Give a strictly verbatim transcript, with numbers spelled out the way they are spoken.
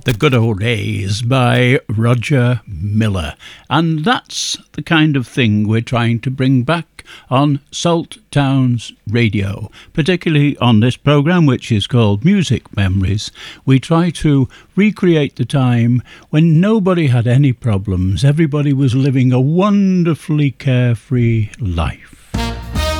The Good Old Days by Roger Miller. And that's the kind of thing we're trying to bring back on Salt Towns Radio, particularly on this programme, which is called Music Memories. We try to recreate the time when nobody had any problems. Everybody was living a wonderfully carefree life.